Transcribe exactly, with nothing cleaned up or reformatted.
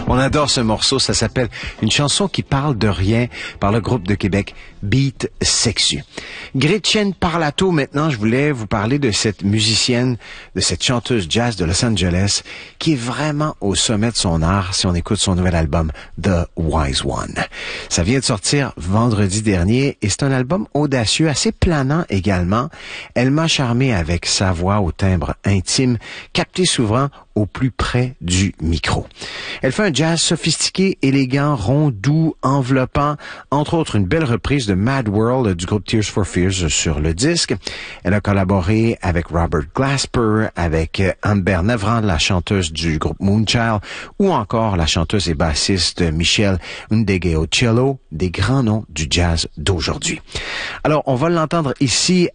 On adore ce morceau, ça s'appelle Une chanson qui parle de rien par le groupe de Québec Beat Sexu. Gretchen Parlato, maintenant, je voulais vous parler de cette musicienne, de cette chanteuse jazz de Los Angeles qui est vraiment au sommet de son art si on écoute son nouvel album The Wise One. Ça vient de sortir vendredi dernier et c'est un album audacieux, assez planant également. Elle m'a charmé avec sa voix au timbre intime, capté souvent au plus près du micro. Elle fait un jazz sophistiqué, élégant, rond, doux, enveloppant, entre autres une belle reprise de Mad World du groupe Tears for Fears sur le disque. Elle a collaboré avec Robert Glasper, avec Amber Navrand, la chanteuse du groupe Moonchild, ou encore la chanteuse et bassiste Michelle Ndegeocello, des grands noms du jazz d'aujourd'hui. Alors, on va l'entendre ici